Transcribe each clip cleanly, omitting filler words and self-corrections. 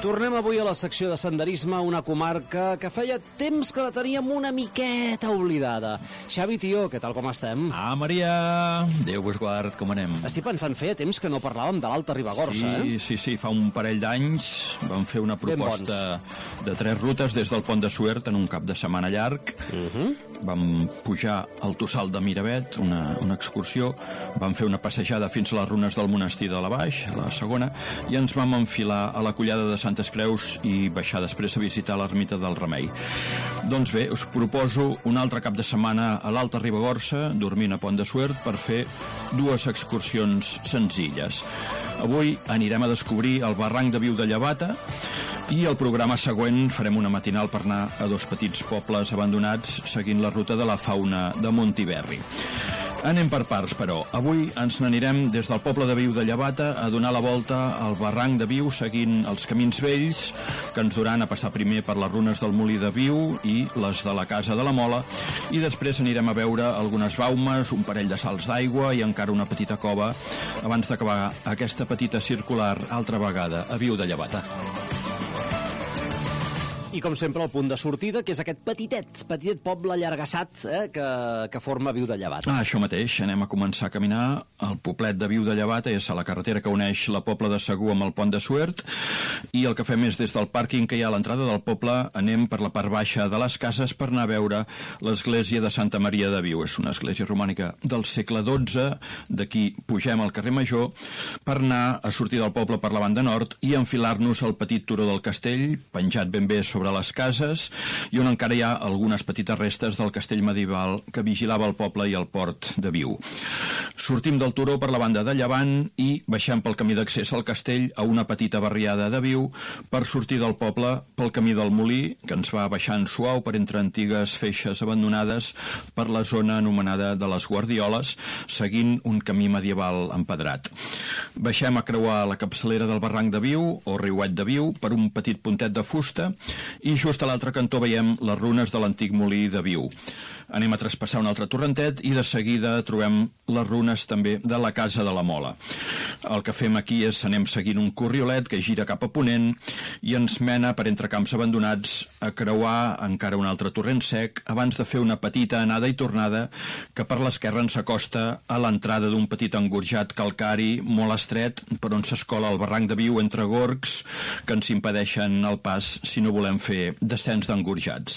Tornem avui a la secció de senderisme, una comarca que feia temps que la teníem una miqueta oblidada. Xavi, tio, què tal, com estem? Ah, Maria! Déu vos guard, com anem? Estic pensant, feia temps que no parlàvem de l'Alta Ribagorça, Sí, fa un parell d'anys vam fer una proposta de 3 rutes des del Pont de Suert en un cap de setmana llarg. Vam pujar al Tossal de Miravet, una excursió, vam fer una passejada fins a les runes del monestir de la Baix, la segona, i ens vam enfilar a la Collada de Santes Creus i baixar després a visitar l'ermita del Remei. Doncs bé, us proposo un altre cap de setmana a l'Alta Ribagorça, dormint a Pont de Suert, per fer 2 excursions senzilles. Avui anirem a descobrir el barranc de Viu de Llevata i el programa següent farem una matinal per anar a 2 petits pobles abandonats seguint la ruta de la fauna de Montiverri. Anem per parts, però. Avui ens n'anirem des del poble de Viu de Llevata a donar la volta al barranc de Viu seguint els camins vells que ens duran a passar primer per les runes del Molí de Viu i les de la Casa de la Mola, i després anirem a veure algunes baumes, un parell de salts d'aigua i encara una petita cova abans d'acabar aquesta petita circular altra vegada a Viu de Llevata. I com sempre el punt de sortida, que és aquest petitet poble allargassat que forma Viu de Llevata. Això mateix, anem a començar a caminar. El poblet de Viu de Llevata és a la carretera que uneix la Pobla de Segur amb el Pont de Suert, i el que fem és des del pàrquing que hi ha a l'entrada del poble anem per la part baixa de les cases per anar a veure l'església de Santa Maria de Viu. És una església romànica del segle XII. D'aquí pugem al carrer Major per anar a sortir del poble per la banda nord i enfilar-nos al petit turó del castell, penjat ben bé sobre les cases, i on encara hi ha algunes petites restes del castell medieval que vigilava el poble i el port de Viu. Sortim del turó per la banda de llevant i baixem pel camí d'accés al castell a una petita barriada de Viu per sortir del poble pel camí del Molí, que ens va baixant suau per entre antigues feixes abandonades per la zona anomenada de les Guardioles, seguint un camí medieval empedrat. Baixem a creuar la capçalera del barranc de Viu, o riuet de Viu, per un petit puntet de fusta, i just a l'altre cantó veiem les runes de l'antic molí de Viu. Anem a traspassar un altre torrentet i de seguida trobem les runes també de la Casa de la Mola. El que fem aquí és anem seguint un corriolet que gira cap a ponent i ens mena per entre camps abandonats a creuar encara un altre torrent sec abans de fer una petita anada i tornada que per l'esquerra ens acosta a l'entrada d'un petit engorjat calcari molt estret per on s'escola el barranc de Viu entre gorgs que ens impedeixen el pas si no volem fer descens d'engorjats.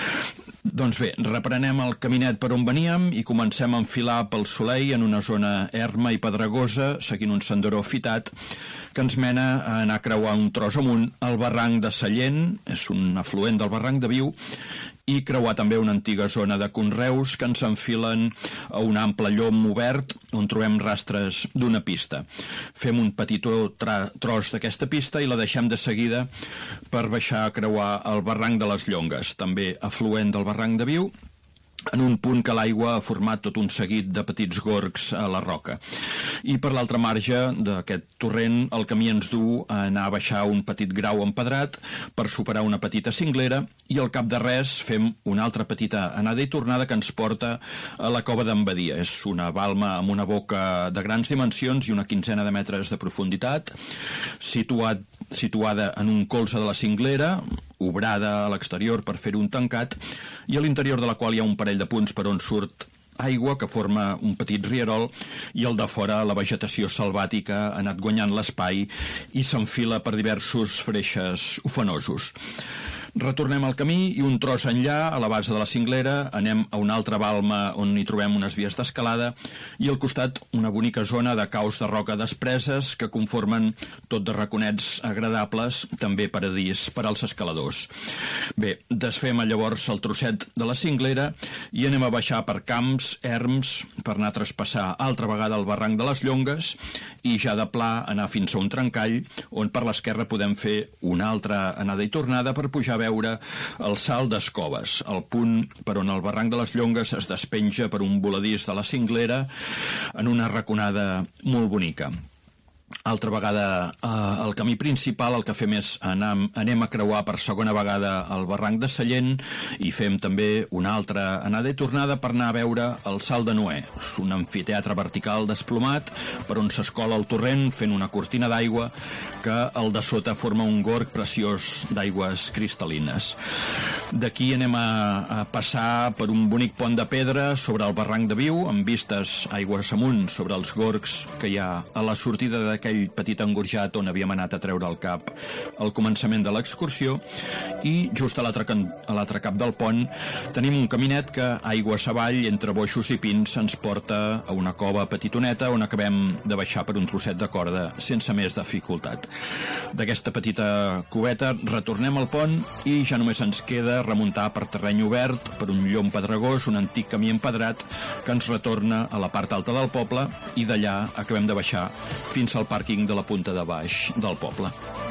Doncs bé, reprenem el caminet per on veníem i comencem a enfilar pel Soleil en una zona erma i pedregosa, seguint un senderó fitat que ens mena a anar a creuar un tros amunt al barranc de Sallent, és un afluent del barranc de Viu, i creuar també una antiga zona de conreus que ens enfilen a un ample llom obert on trobem rastres d'una pista. Fem un petit tros d'aquesta pista i la deixem de seguida per baixar a creuar el barranc de les Llongues, també afluent del barranc de Viu, en un punt que l'aigua ha format tot un seguit de petits gorgs a la roca. I per l'altre marge d'aquest torrent el camí ens du a anar a baixar un petit grau empedrat per superar una petita cinglera i al cap de res fem una altra petita anada i tornada que ens porta a la cova d'en Badia. És una balma amb una boca de grans dimensions i una quinzena de metres de profunditat, situada en un colze de la cinglera, obrada a l'exterior per fer un tancat, i a l'interior de la qual hi ha un parell de punts per on surt aigua que forma un petit rierol, i al de fora la vegetació selvàtica ha anat guanyant l'espai i s'enfila per diversos freixes ufanosos. Retornem al camí i un tros enllà, a la base de la cinglera, anem a una altra balma on hi trobem unes vies d'escalada i al costat una bonica zona de caus de roca despreses que conformen tot de raconets agradables, també paradís per als escaladors. Bé, desfem llavors el trosset de la cinglera i anem a baixar per camps, erms, per anar a traspassar altra vegada el barranc de les Llongues i ja de pla anar fins a un trencall on per l'esquerra podem fer una altra anada i tornada per pujar a veure el salt d'Escoves, el punt per on el barranc de les Llongues es despenja per un voladís de la cinglera en una raconada molt bonica. Altra vegada, el camí principal, el que fem és anem a creuar per segona vegada el barranc de Sallent i fem també una altra anada i tornada per anar a veure el Salt de Noè. És un amfiteatre vertical desplomat per on s'escola el torrent fent una cortina d'aigua que al de sota forma un gorg preciós d'aigües cristal·lines. D'aquí anem a passar per un bonic pont de pedra sobre el barranc de Viu, amb vistes aigües amunt sobre els gorgs que hi ha a la sortida d'aquell petit engorjat on havíem anat a treure el cap al començament de l'excursió, i just a l'altre cap del pont tenim un caminet que aigües avall entre boixos i pins ens porta a una cova petitoneta on acabem de baixar per un trosset de corda sense més dificultat. D'aquesta petita coveta retornem al pont i ja només ens queda remuntar per terreny obert, per un llom pedregós, un antic camí empedrat que ens retorna a la part alta del poble, i d'allà acabem de baixar fins al pàrquing de la punta de baix del poble.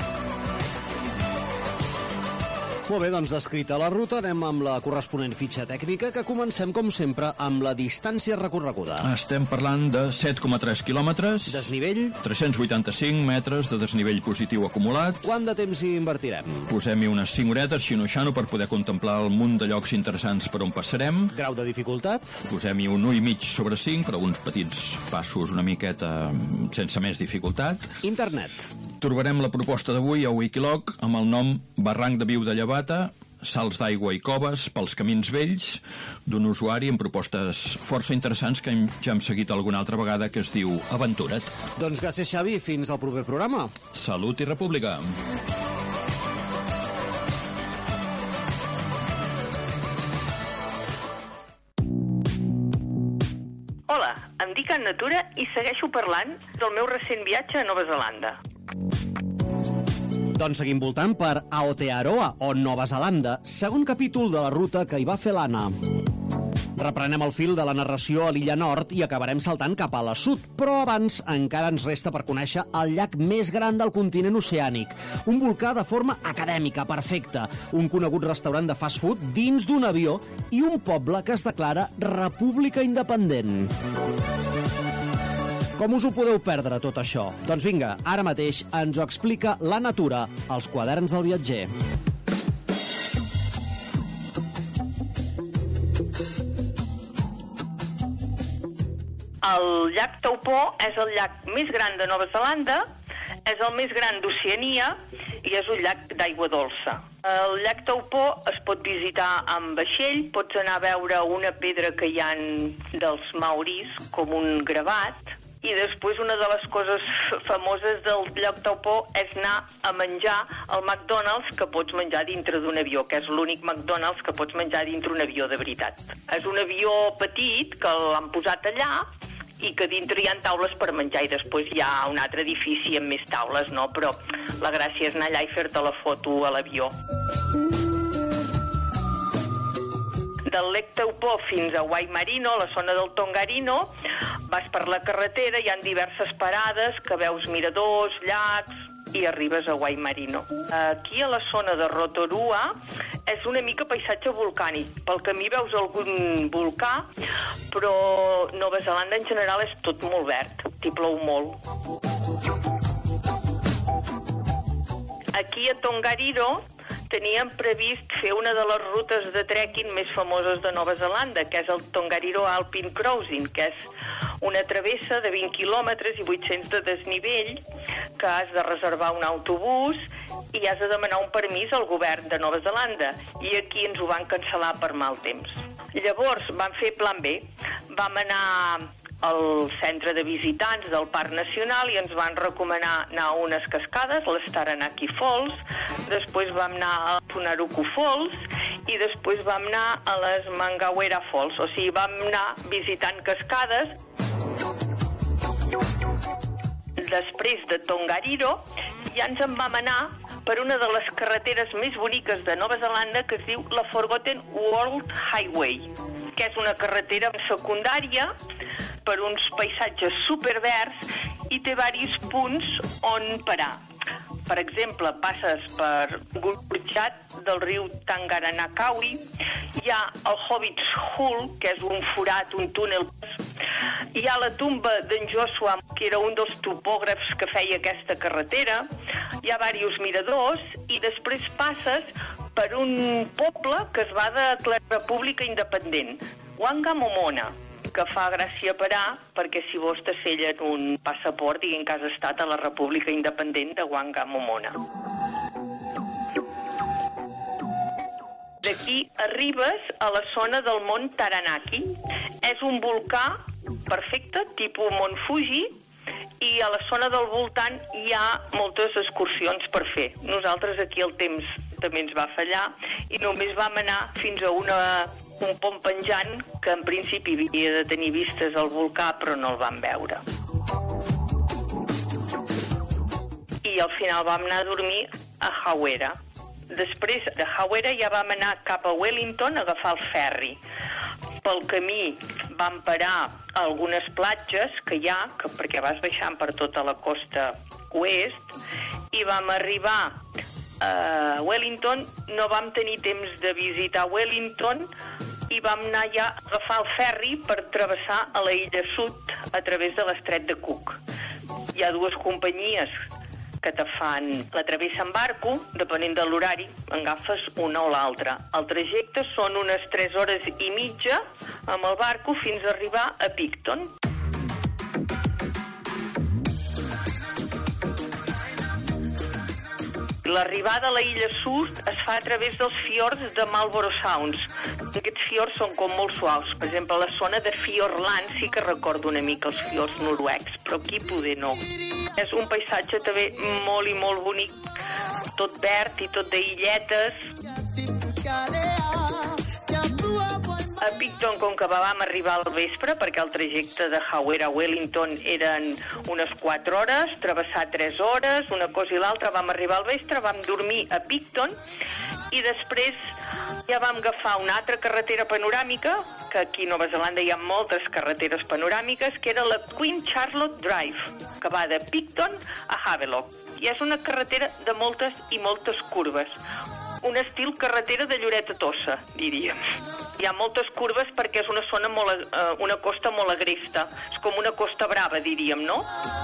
Molt bé, doncs descrita la ruta, anem amb la corresponent fitxa tècnica, que comencem, com sempre, amb la distància recorreguda. Estem parlant de 7,3 quilòmetres. Desnivell? 385 metres de desnivell positiu acumulat. Quant de temps hi invertirem? Posem-hi unes 5 horetes, xino-xano, per poder contemplar el munt de llocs interessants per on passarem. Grau de dificultat? Posem-hi un 1,5 sobre 5, però uns petits passos una miqueta sense més dificultat. Internet. Trobarem la proposta d'avui a Wikiloc amb el nom Barranc de Viu de Llevata, salts d'aigua i coves pels camins vells, d'un usuari amb propostes força interessants que ja hem seguit alguna altra vegada, que es diu Aventura't. Doncs gràcies, Xavi, fins al proper programa. Salut i república. Hola, em dic Anna Tura i segueixo parlant del meu recent viatge a Nova Zelanda. Doncs seguim voltant per Aotearoa, o Nova Zelanda, segon capítol de la ruta que hi va fer l'Anna. Reprenem el fil de la narració a l'illa nord i acabarem saltant cap a la sud, però abans encara ens resta per conèixer el llac més gran del continent oceànic, un volcà de forma acadèmica, perfecta, un conegut restaurant de fast food dins d'un avió i un poble que es declara república independent. Com us ho podeu perdre, tot això? Doncs vinga, ara mateix ens ho explica la Natura, als quaderns del viatger. El llac Taupó és el llac més gran de Nova Zelanda, és el més gran d'Oceania i és un llac d'aigua dolça. El llac Taupó es pot visitar amb vaixell, pots anar a veure una pedra que hi ha dels maoris, com un gravat, i després una de les coses famoses del llac Taupó és anar a menjar al McDonald's que pots menjar dintre d'un avió, que és l'únic McDonald's que pots menjar dintre un avió de veritat. És un avió petit que l'han posat allà i que dintre hi ha taules per menjar i després hi ha un altre edifici amb més taules, no? Però la gràcia és anar allà i fer-te la foto a l'avió. Del Lake Taupó fins a Waimarino, la zona del Tongariro, vas per la carretera, hi ha diverses parades, que veus miradors, llacs, i arribes a Waimarino. Aquí a la zona de Rotorua és una mica paisatge volcànic. Pel camí veus algun volcà, però Nova Zelanda en general és tot molt verd, t'hi plou molt. Aquí a Tongariro teníem previst fer una de les rutes de trekking més famoses de Nova Zelanda, que és el Tongariro Alpine Crossing, que és una travessa de 20 quilòmetres i 800 de desnivell, que has de reservar un autobús i has de demanar un permís al govern de Nova Zelanda. I aquí ens ho van cancel·lar per mal temps. Llavors vam fer plan B. Vam anar al centre de visitants del Parc Nacional i ens van recomanar anar a unes cascades, les Taranaki Falls, després vam anar a Punaruku Falls i després vam anar a les Mangawera Falls. O sigui, vam anar visitant cascades. Després de Tongariro ja ens en vam anar per una de les carreteres més boniques de Nova Zelanda que es diu la Forgotten World Highway, que és una carretera secundària per uns paisatges superverds i té diversos punts on parar. Per exemple, passes per Gulch forjat del riu Tangaranakawi. Hi ha el Hobbit's Hole, que és un forat, un túnel. Hi ha la tumba d'en Joshua, que era un dels topògrafs que feia aquesta carretera. Hi ha diversos miradors i després passes per un poble que es va declarar república independent, Wangamomona, que fa gràcia parar perquè si vols te sellen un passaport dient que has estat a la república independent de Wangamomona. D'aquí arribes a la zona del mont Taranaki. És un volcà perfecte, tipus Mont Fuji, i a la zona del voltant hi ha moltes excursions per fer. Nosaltres aquí el temps també ens va fallar i només vam anar fins a un pont penjant que en principi havia de tenir vistes al volcà però no el vam veure. I al final vam anar a dormir a Hawera. Després de Hawera ja vam anar cap a Wellington a agafar el ferri. Pel camí vam parar a algunes platges que hi ha, perquè vas baixant per tota la costa oest, i vam arribar a Wellington. No vam tenir temps de visitar Wellington i vam anar ja a agafar el ferri per travessar a la illa sud a través de l'estret de Cook. Hi ha dues companyies que te fan la travessa en barco, depenent de l'horari, agafes una o l'altra. El trajecte són unes 3 hores i mitja amb el barco fins a arribar a Picton. L'arribada a la illa sud es fa a través dels fiords de Marlborough Sounds. Aquests fiords són com molt suaus. Per exemple, la zona de Fiordland sí que recordo una mica els fiords noruecs, però aquí poder no. És un paisatge també molt i molt bonic, tot verd i tot d'illetes. A Picton, com que vam arribar al vespre, perquè el trajecte de Hawera a Wellington eren unes 4 hores, travessar 3 hores, una cosa i l'altra, vam arribar al vespre, vam dormir a Picton i després ja vam agafar una altra carretera panoràmica, que aquí a Nova Zelanda hi ha moltes carreteres panoràmiques, que era la Queen Charlotte Drive, que va de Picton a Havelock. I és una carretera de moltes i moltes curves. Un estil carretera de Lloret a Tossa, diríem. Hi ha moltes curves perquè és una zona una costa molt agresta. És com una costa brava, diríem, no?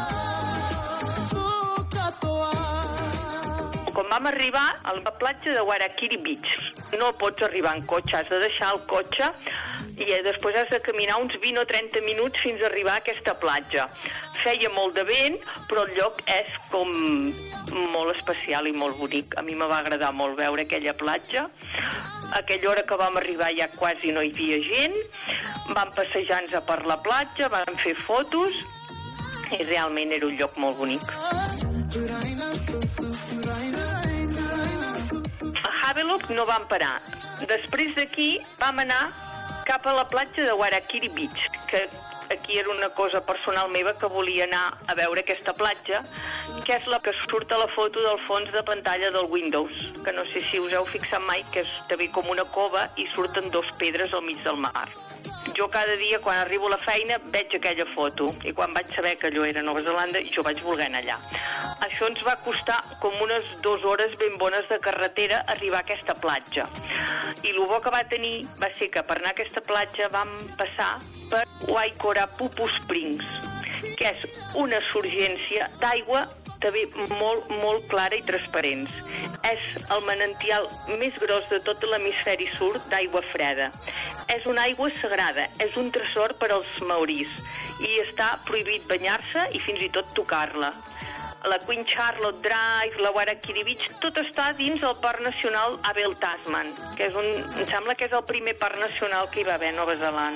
Quan vam arribar a la platja de Warakiri Beach, no pots arribar en cotxe, has de deixar el cotxe i després has de caminar uns 20 o 30 minuts fins a arribar a aquesta platja. Feia molt de vent, però el lloc és com molt especial i molt bonic. A mi me va agradar molt veure aquella platja. A aquella hora que vam arribar ja quasi no hi havia gent. Vam passejar-nos per la platja, vam fer fotos i realment era un lloc molt bonic. A Havelock no vam parar. Després d'aquí vam anar cap a la platja de Warakiri Beach, que aquí era una cosa personal meva que volia anar a veure aquesta platja, que és la que surt a la foto del fons de pantalla del Windows, que no sé si us heu fixat mai, que és també com una cova i surten 2 pedres al mig del mar. Jo cada dia, quan arribo a la feina, veig aquella foto, i quan vaig saber que allò era Nova Zelanda, jo vaig voler anar allà. Això ens va costar com unes 2 hores ben bones de carretera arribar a aquesta platja. I el bo que va tenir va ser que per anar a aquesta platja vam passar per Waikorapupu Springs, que és una surgència d'aigua també molt, molt clara i transparents. És el manantial més gros de tot l'hemisferi sud d'aigua freda. És una aigua sagrada, és un tresor per als maoris i està prohibit banyar-se i fins i tot tocar-la. La Queen Charlotte Drive, la Warakiri Beach, tot està dins del Parc Nacional Abel Tasman, que em sembla que és el primer parc nacional que hi va haver a Nova Zelanda.